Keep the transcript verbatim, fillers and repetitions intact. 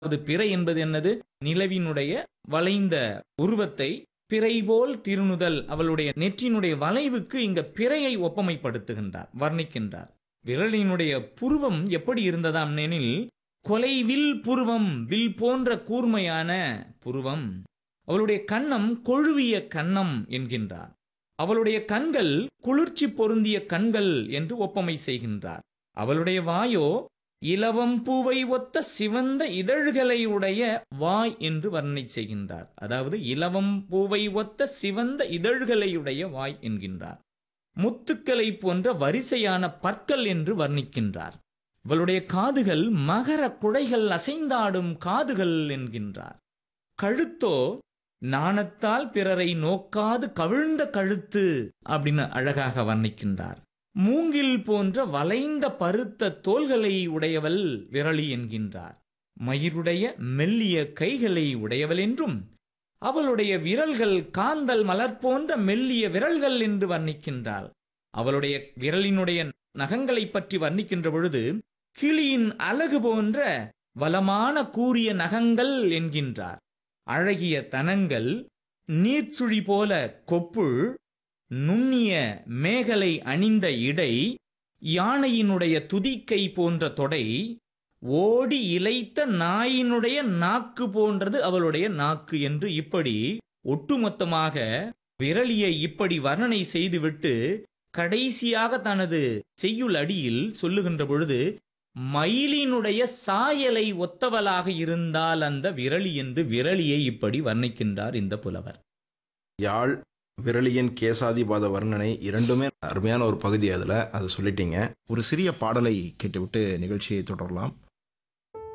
அது பிறை என்பது என்னது? நிலவினுடைய வளைந்த உருவத்தை பிறை போல் திருணுதல், அவளுடைய நெற்றினுடைய வளைவுக்கு இங்க பிறையை ஒப்பமைப்படுத்துகின்றார், வர்ணிக்கின்றார். விரலினுடைய புருவம் எப்படி இருந்ததாம் எனில் கொலைவில் புருவம், வில் போன்ற கூர்மையான புருவம். அவளுடைய கன்னம் கொழுவிய கன்னம் என்கின்றார். அவளுடைய கண்கள் குளிர்ச்சி பொருந்திய கண்கள் என்று ஒப்பமை செய்கின்றார். அவளுடைய வாயோ இலவம் பூவை ஒத்த சிவந்த இதழ்களை உடைய வாய் என்று வர்ணனை செய்கின்றார். அதாவது இலவம் பூவை ஒத்த சிவந்த இதழ்களையுடைய வாய் என்கின்றார். முத்துக்களை போன்ற வரிசையான பற்கள் என்று வர்ணிக்கின்றார். இவளுடைய காதுகள் மகர குழைகள் அசைந்தாடும் காதுகள் என்கின்றார். கழுத்தோ நாணத்தால் பிறரை நோக்காது கவிழ்ந்த கழுத்து அப்படின்னு அழகாக வர்ணிக்கின்றார். மூங்கில் போன்ற வளைந்த பருத்த தோள்களை உடையவள் விரலி என்கின்றார். மயிருடைய மெல்லிய கைகளை உடையவள் என்றும், அவளுடைய விரல்கள் காந்தல் மலர் போன்ற மெல்லிய விரல்கள் என்று வர்ணிக்கின்றாள். அவளுடைய விரலினுடைய நகங்களை பற்றி வர்ணிக்கின்ற பொழுது கிளியின் அலகு போன்ற வளமான கூரிய நகங்கள் என்கின்றார். அழகிய தனங்கள், நீர்ச்சுழி போல கொப்புள், நுண்ணிய மேகலை அணிந்த இடை, யானையினுடைய துதிக்கை போன்ற தொடை, ஓடி இளைத்த நாயினுடைய நாக்கு போன்றது அவளுடைய நாக்கு என்று இப்படி ஒட்டுமொத்தமாக விரலியை இப்படி வர்ணனை செய்துவிட்டு கடைசியாக தனது செய்யுள் அடியில் சொல்லுகின்ற பொழுது மயிலினுடைய சாயலை ஒத்தவளாக இருந்தால் அந்த விரலி என்று விரலியை இப்படி வர்ணிக்கின்றார் இந்த புலவர். யாழ் விரலியின் கேசாதிபாத வர்ணனை இரண்டுமே அருமையான ஒரு பகுதி. அதில் அதை சொல்லிட்டீங்க. ஒரு சிறிய பாடலை கேட்டுவிட்டு நிகழ்ச்சியை தொடரலாம்.